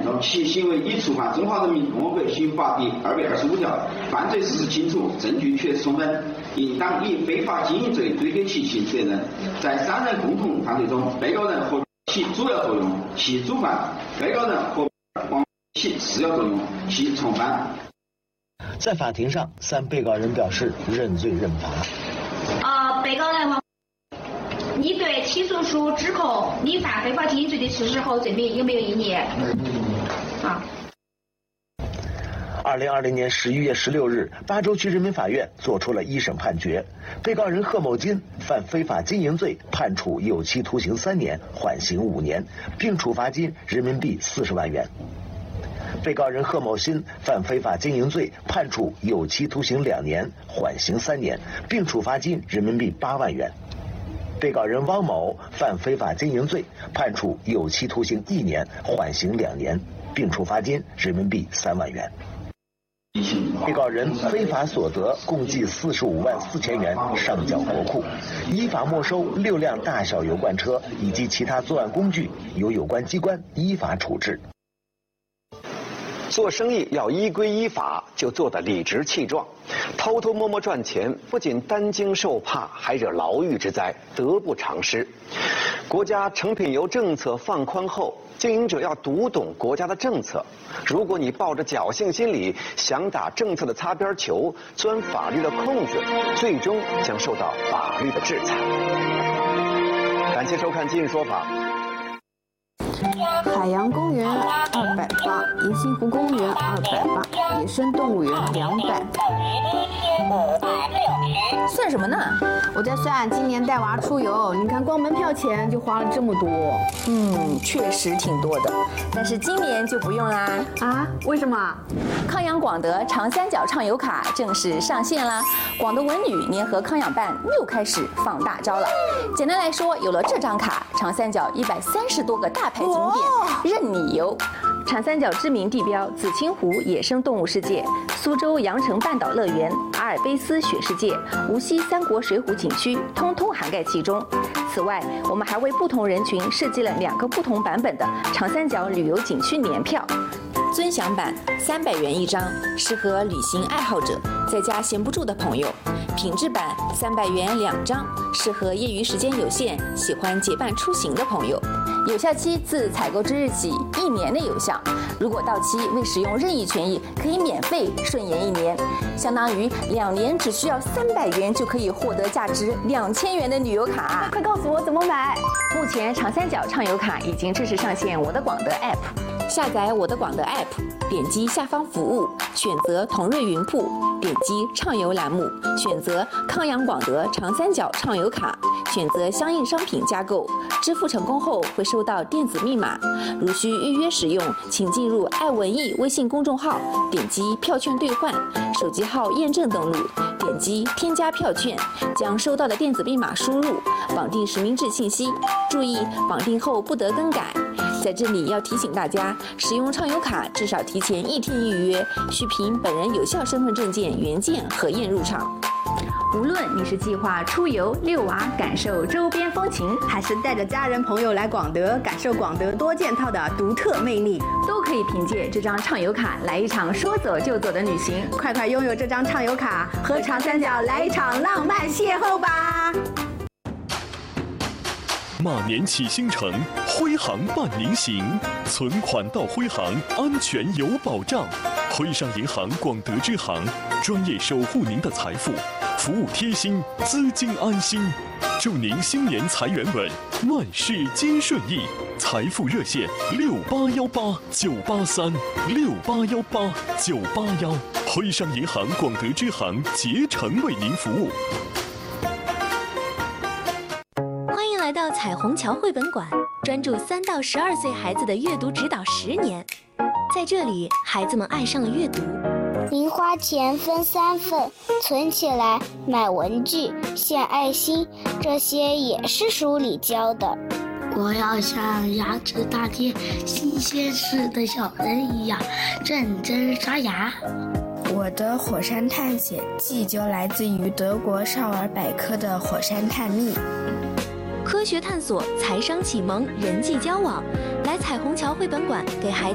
重，其行为已触犯《中华人民共和国刑法》第225条，犯罪事实清楚，证据确实充分，应当以非法经营罪追究其刑事责任。在3人共同犯罪中，被告人和其主要作用，其主犯；被告人和其次要作用，其从犯。 在法庭上，3被告人表示认罪认罚。 被告人王，你对起诉书指控你犯非法经营罪的事实和罪名有没有异议？啊。 2020年11月16日，巴州区人民法院作出了一审判决，被告人贺某金犯非法经营罪，判处有期徒刑3年，缓刑5年，并处罚金人民币40万元。被告人贺某新犯非法经营罪，判处有期徒刑2年，缓刑3年，并处罚金人民币8万元。被告人汪某犯非法经营罪，判处有期徒刑1年，缓刑2年，并处罚金人民币3万元。被告人非法所得共计45万4千元上缴国库，依法没收6辆大小油罐车以及其他作案工具，由有关机关依法处置。 做生意要依规依法，就做得理直气壮。偷偷摸摸赚钱，不仅担惊受怕，还惹牢狱之灾，得不偿失。国家成品油政策放宽后，经营者要读懂国家的政策。如果你抱着侥幸心理，想打政策的擦边球，钻法律的空子，最终将受到法律的制裁。感谢收看《今日说法》。 海洋公园280，银杏湖公园280，野生动物园200。 算什么呢？ 我在算今年带娃出游，你看光门票钱就花了这么多。 确实挺多的，但是今年就不用啦。 啊？为什么？ 康养广德长三角畅游卡正式上线啦！广德文旅联合康养办又开始放大招了。简单来说，有了这张卡，长三角130多个大牌景点任你游。长三角知名地标紫青湖野生动物世界、苏州羊城半岛乐园、阿尔卑斯雪世界、无锡三国水浒景区，通通涵盖其中。此外，我们还为不同人群设计了2个不同版本的长三角旅游景区年票。尊享版300元1张，适合旅行爱好者，在家闲不住的朋友；品质版300元2张，适合业余时间有限、喜欢结伴出行的朋友。有效期自采购之日起1年内有效，如果到期未使用任意权益，可以免费顺延1年，相当于2年只需要300元就可以获得价值2000元的旅游卡。 快告诉我怎么买！ 目前长三角畅游卡已经正式上线我的广德 App， 下载我的广德 App， 点击下方服务，选择同瑞云铺，点击畅游栏目，选择康养广德长三角畅游卡，选择相应商品加购，支付成功后会收到电子密码，如需预约使用，请进入爱文艺微信公众号，点击票券兑换，手机号验证登录，点击添加票券，将收到的电子密码输入，绑定实名制信息，注意绑定后不得更改。在这里要提醒大家，使用畅游卡至少提前1天预约，需凭本人有效身份证件原件核验入场。 无论你是计划出游、遛娃、感受周边风情，还是带着家人朋友来广德感受广德多件套的独特魅力， 都可以凭借这张畅游卡来一场说走就走的旅行。 快快拥有这张畅游卡，和长三角来一场浪漫邂逅吧！ 马年启星城，徽行伴您行，存款到徽行，安全有保障。徽商银行广德支行，专业守护您的财富，服务贴心，资金安心。祝您新年财源稳，万事皆顺意。财富热线6818-983，6818-981，徽商银行广德支行竭诚为您服务。 欢迎来到彩虹桥绘本馆，专注3到12岁孩子的阅读指导10年。在这里，孩子们爱上了阅读。 零花钱分3份，存起来买文具、献爱心，这些也是书里教的。 我要像牙齿大贴新鲜事的小人一样认真刷牙。 我的火山探险记就来自于德国少儿百科的火山探秘。 科学探索、财商启蒙、人际交往，来彩虹桥绘本馆给孩子